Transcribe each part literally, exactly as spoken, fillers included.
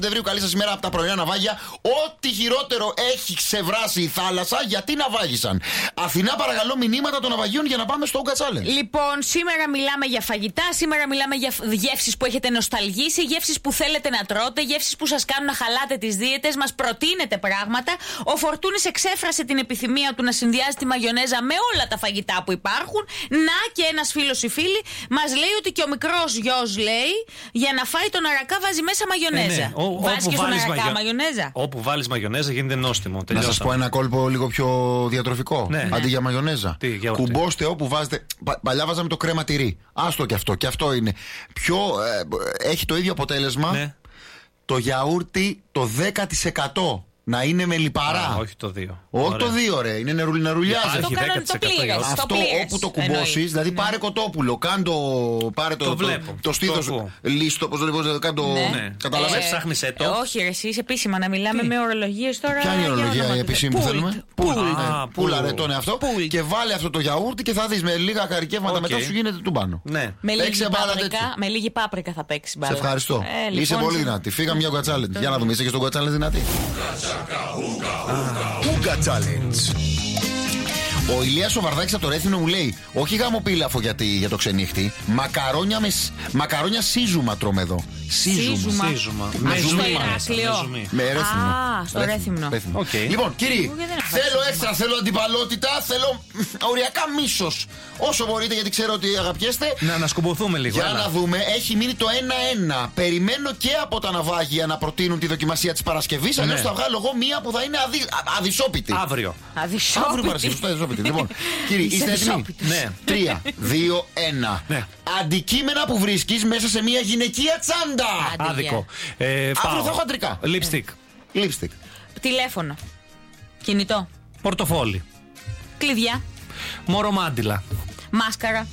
Σεπτεμβρίου, καλή σας ημέρα από τα πρωινά ναυάγια. Ό,τι χειρότερο έχει ξεβράσει η θάλασσα, γιατί ναυάγησαν. Αθηνά, παρακαλώ, μηνύματα των ναυαγίων για να πάμε στο Ούγκα Challenge. Λοιπόν, σήμερα μιλάμε για φαγητά, σήμερα μιλάμε για γεύσεις που έχετε νοσταλγήσει, γεύσεις που θέλετε να τρώτε, γεύσεις που σας κάνουν να χαλάτε τις δίαιτες, μας προτείνετε πράγματα. Ο Φορτούνης εξέφρασε την επιθυμία του να συνδυάζει τη μαγιονέζα με όλα τα φαγητά που υπάρχουν. Να και ένας φίλος ή φίλη μας λέει ότι και ο μικρός γιος λέει για να φάει τον αρακά βάζει μέσα μαγιονέζα. Ε, ναι. Ο, Βάζεις και στον αρακά μαγιο... μαγιονέζα. Όπου βάλεις μαγιονέζα γίνεται νόστιμο. Να σας πω ένα κόλπο λίγο πιο διατροφικό. Ναι. Αντί για μαγιονέζα. Τι, για κουμπώστε όπου βάζετε. Πα, παλιά βάζαμε το κρέμα τυρί. Άστο και αυτό. Και αυτό είναι. Πιο, ε, έχει το ίδιο αποτέλεσμα. Ναι. Το γιαούρτι το δέκα τοις εκατό. Να είναι με λιπαρά. Α, όχι το δύο. Όχι το δύο, ρε. Είναι νερου, νερουλιάζει. Υπάρχει δέκα τοις εκατό. Αυτό όπου το κουμπώσεις, δηλαδή ναι. πάρε κοτόπουλο, κάν το. Πάρε το, το, το, βλέπω, το στήθος. Λίστο, πώς το λέω, κάν το. Ναι. Καταλαβαίνεις. Ε, ψάχνεις έτο. Ε, όχι, ρε, εσείς επίσημα να μιλάμε Τι? με ορολογίες τώρα. Ποια είναι η ορολογία η επίσημη που θέλουμε? Πούλα, ρε, τον εαυτό. Και βάλε αυτό το γιαούρτι και θα δεις με λίγα καρικεύματα μετά σου γίνεται του πάνω. Με λίγη πάπρικα θα παίξει μπάλα. Σε ευχαριστώ. Είσαι πολύ δυνατή. Φύγαμε μια Ούγκα Challenge. Για να δούμε, είσαι και στο Ούγκα Challenge δυνατή. Ούγκα Challenge. Ο Ηλίας ο Βαρδάκης από το Ρέθινο μου λέει: όχι γαμοπίλαφο για, τη, για το ξενύχτη. Μακαρόνια, με, μακαρόνια σύζουμα τρώμε εδώ. Σύζουμα. Σύζουμα. Με Ηράκλειο. Με Ρέθινο. Α, στο Ρέθινο. Okay. Λοιπόν, κύριοι, θέλω έξτρα, θέλω αντιπαλότητα, θέλω οριακά μίσος. Όσο μπορείτε, γιατί ξέρω ότι αγαπιέστε. Να ανασκομποθούμε λίγο. Για έλα. να δούμε, έχει μείνει το ένα ένα. Περιμένω και από τα ναυάγια να προτείνουν τη δοκιμασία της Παρασκευής. Ναι. Αλλιώς θα βγάλω εγώ μία που θα είναι αδυ... αδυσόπιτη. Αύριο. Αδυσόπιτη. Λοιπόν, κύριοι, είστε έτοιμοι? Ναι. τρία, δύο, ένα. Ναι. Αντικείμενα που βρίσκεις μέσα σε μια γυναικεία τσάντα. Άδικο. Ε, Αύριο θα έχω αντρικά. Lipstick. Lipstick. Τηλέφωνο. Κινητό. Πορτοφόλι. Κλειδιά. Μωρομάντιλα. Μάσκαρα.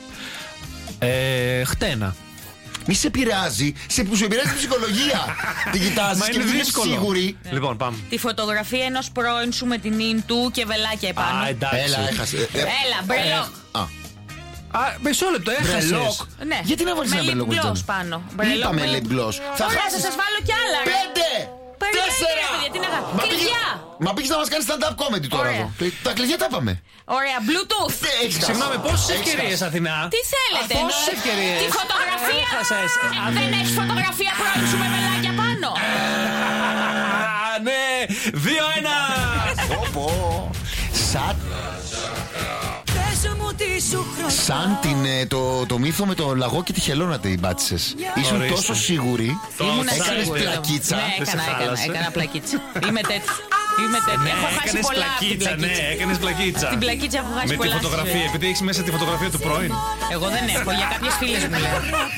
Ε, χτένα. Μη σε πειράζει, σε που σου επηρεάζει την ψυχολογία. Την κοιτάζεις και δεν είσαι σίγουρη. Λοιπόν, πάμε. Τη φωτογραφία ενός πρώην σου με την ίν του και βελάκια επάνω. Α, εντάξει. Έλα, έχασε. Έλα, μπρελόκ. Α, μισό λεπτό, έχασες. Ναι. Γιατί να βάλεις ένα μπρελόκ με lip gloss πάνω. Είπαμε lip gloss. Θα χάσεις. Θα σας βάλω κι άλλα. Πέντε! Τέσσερα! Μα πήγες να μας κάνεις stand-up comedy τώρα εδώ. Τα κλειδιά τα είπαμε. Ωραία, Bluetooth. Συγγνώμη, πόσες ευκαιρίες, Αθηνά? Τι θέλετε? Πόσες ευκαιρίες? Τη φωτογραφία. Δεν έχεις φωτογραφία πρώην σου με βελάκια πάνω? Ναι, δύο ένα. Σαν Σαν την, ε, το, το μύθο με το λαγό και τη χελώνα την πάτησες. Ήσουν Ορίστε. τόσο σίγουρη. Έκανες πλακίτσα. Ναι, έκανα, έκανα, έκανα πλακίτσα. Είμαι τέτοια. Είμαι τέτοια. Έχω χάσει Έκανες πολλά από την πλακίτσα, ναι, πλακίτσα. έκανες πλακίτσα. Την πλακίτσα έχω χάσει Με τη πολλά. φωτογραφία, επειδή έχεις μέσα τη φωτογραφία του πρώην. Εγώ δεν έχω, για κάποιες φίλες μου λέω.